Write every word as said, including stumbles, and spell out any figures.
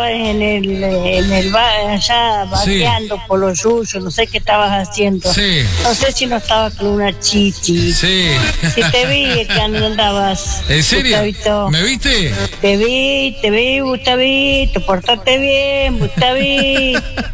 estabas en el, en el bar allá vaqueando sí. por lo suyo, no sé qué estabas haciendo. Sí. No sé si no estabas con una chichi. Sí. Si te vi que andabas. ¿En serio? Gustavito. ¿Me viste? Te vi, te vi, Gustavito, portate bien, Gustavito.